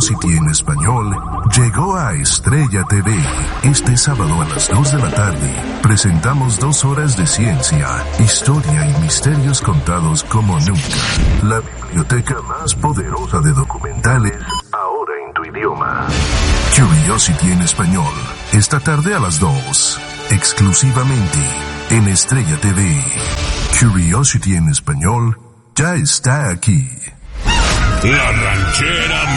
Curiosity en español llegó a Estrella TV. Este sábado a las 2 de la tarde presentamos 2 horas de ciencia, historia y misterios contados como nunca. La biblioteca más poderosa de documentales, ahora en tu idioma. Curiosity en español, esta tarde a las 2, exclusivamente en Estrella TV. Curiosity en español ya está aquí. La ranchera